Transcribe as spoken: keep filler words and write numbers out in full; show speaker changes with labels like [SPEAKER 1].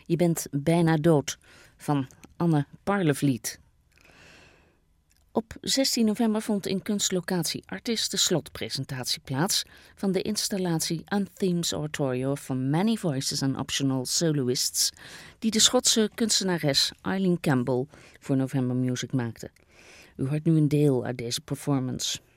[SPEAKER 1] Je bent bijna dood van Anne Parlevliet. Op zestien november vond in kunstlocatie Artis de slotpresentatie plaats van de installatie Unthemes Oratorio van Many Voices and Optional Soloists, die de Schotse kunstenares Eileen Campbell voor November Music maakte. U hoort nu een deel uit deze performance.